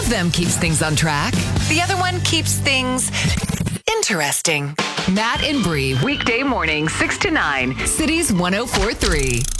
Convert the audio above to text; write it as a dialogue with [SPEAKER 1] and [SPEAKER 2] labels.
[SPEAKER 1] of them keeps things on track. The other one keeps things interesting. Matt and Bree, weekday morning, 6 to 9, Cities 104.3.